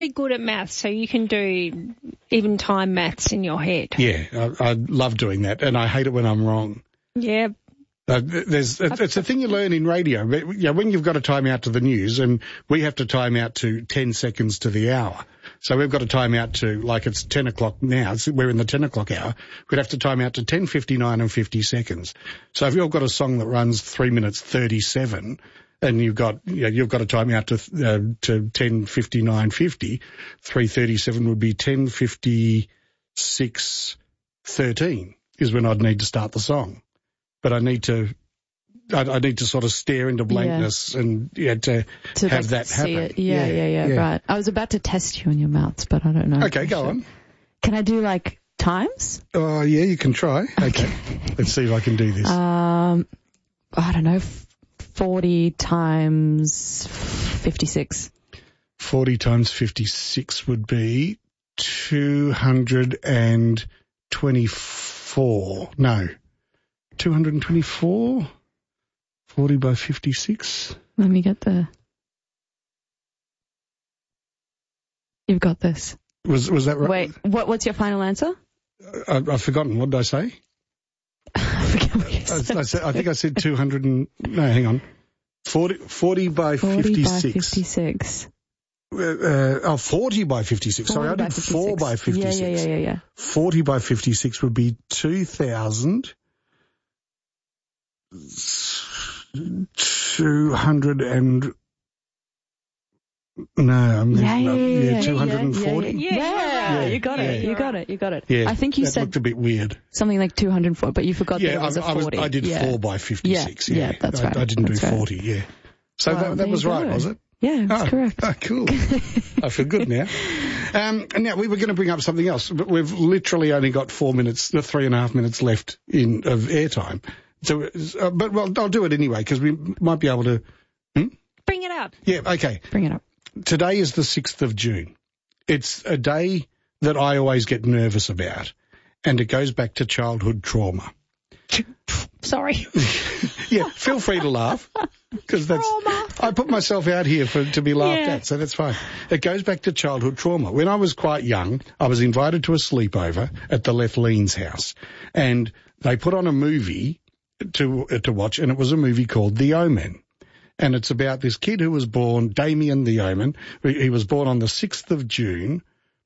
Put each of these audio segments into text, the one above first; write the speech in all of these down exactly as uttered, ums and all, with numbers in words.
good at maths, so you can do even time maths in your head. Yeah, I, I love doing that, and I hate it when I'm wrong. Yeah. Uh, there's, it's a thing you learn in radio. Yeah, when you've got to time out to the news, and we have to time out to ten seconds to the hour. So we've got to time out to, like it's ten o'clock now, we're in the ten o'clock hour, we'd have to time out to ten fifty-nine and fifty seconds. So if you've got a song that runs three minutes thirty-seven, and you've got, you know, you've got to time out to, uh, to ten fifty-nine fifty, three thirty-seven would be ten fifty-six thirteen is when I'd need to start the song. But I need to, I, I need to sort of stare into blankness yeah. and yeah, to, to have like that happen. It. Yeah, yeah, yeah, yeah, yeah, right. I was about to test you on your mouths, but I don't know. Okay, go on. Can I do like times? Oh, yeah, you can try. Okay. Let's see if I can do this. Um, I don't know, forty times fifty-six. forty times fifty-six would be two hundred twenty-four. No. two hundred twenty-four, forty by fifty-six. Let me get the... You've got this. Was was that right? Wait, what? What's your final answer? I, I've forgotten. What did I say? I forget what you said. I, I, said, I think I said two hundred and... No, hang on. forty, forty by fifty-six. forty by fifty-six. Uh, uh, oh, forty by fifty-six. Sorry, I did four by fifty-six. Yeah, yeah, yeah, yeah, yeah. forty by fifty-six would be two thousand... Two hundred and no, I'm yeah, yeah, yeah, yeah, two hundred and forty. Yeah, yeah, yeah. yeah, you got yeah, it, yeah. you got it, you got it. Yeah, I think you that said looked a bit weird. Something like two hundred four, but you forgot yeah, that it was I, a forty. I, was, I did yeah. four by fifty-six. Yeah, Yeah, yeah that's I, right. I didn't that's do right. forty. Yeah, so well, that, that was right, go. was it? Yeah, that's oh, correct. Oh, cool. I feel good now. Um, and now we were going to bring up something else, but we've literally only got four minutes, the three and a half minutes left in of airtime. So, uh, but well, I'll do it anyway because we might be able to. Hmm? Bring it up. Yeah, okay. Bring it up. Today is the sixth of June. It's a day that I always get nervous about, and it goes back to childhood trauma. Sorry. Yeah, feel free to laugh. Because that's, trauma. I put myself out here for to be laughed yeah. at, so that's fine. It goes back to childhood trauma. When I was quite young, I was invited to a sleepover at the Lefleans house, and they put on a movie to uh, to watch, and it was a movie called The Omen. And it's about this kid who was born, Damien the Omen. He was born on the sixth of June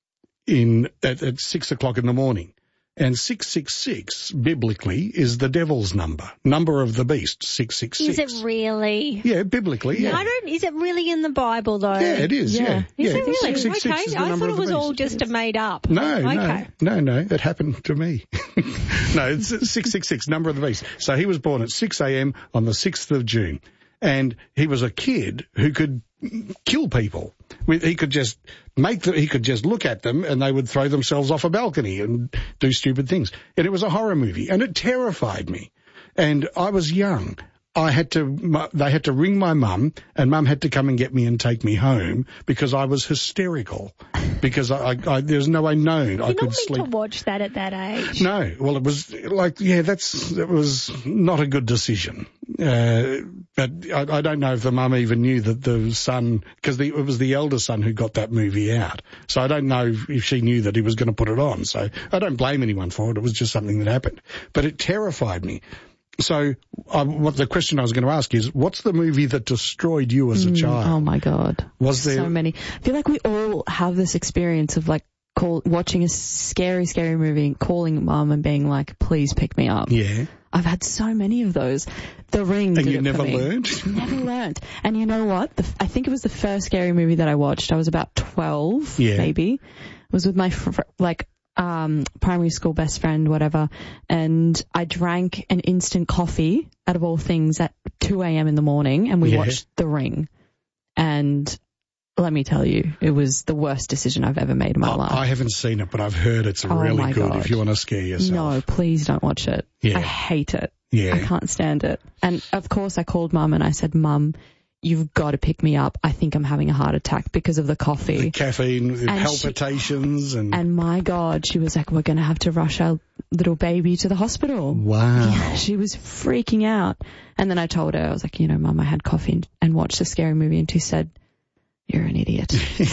in at, at six o'clock in the morning. And six six six, biblically, is the devil's number, number of the beast, six six six. Is it really? Yeah, biblically, yeah. I don't, is it really in the Bible, though? Yeah, it is, yeah. Is yeah. it really? six six six okay, is the I number thought of it was the all beast. just a made up. No, okay. no, no, no, it happened to me. No, it's six six six, number of the beast. So he was born at six a.m. on the sixth of June. And he was a kid who could kill people. He could just make the, he could just look at them and they would throw themselves off a balcony and do stupid things. And it was a horror movie and it terrified me. And I was young. I had to, they had to ring my mum, and mum had to come and get me and take me home because I was hysterical. Because I, I, I there's no way known I You're could not sleep. meant to watch that at that age. No, well, it was like, yeah, that's, it was not a good decision. Uh, but I, I don't know if the mum even knew that the son, because it was the elder son who got that movie out. So I don't know if, if she knew that he was going to put it on. So I don't blame anyone for it. It was just something that happened. But it terrified me. So I, what the question I was going to ask is, what's the movie that destroyed you as a Mm, child? oh my God. Was there so many? I feel like we all have this experience of like call, watching a scary, scary movie and calling mum and being like, please pick me up. Yeah. I've had so many of those. The Ring And did you it never for me. learned? Never learned. And you know what? The, I think it was the first scary movie that I watched. I was about twelve, Yeah. maybe. It was with my, fr- like, um, primary school best friend, whatever. And I drank an instant coffee, out of all things, at two a.m. in the morning, and we Yeah. watched The Ring. And let me tell you, it was the worst decision I've ever made in my I, life. I haven't seen it, but I've heard it's Oh really my good God. if you want to scare yourself. No, please don't watch it. Yeah. I hate it. Yeah. I can't stand it. And of course I called mum and I said, Mum, you've got to pick me up. I think I'm having a heart attack because of the coffee. The caffeine, the And palpitations she, and... And my God, she was like, we're going to have to rush our little baby to the hospital. Wow. Yeah, she was freaking out. And then I told her, I was like, you know, Mum, I had coffee and, and watched a scary movie, and she said, you're an idiot.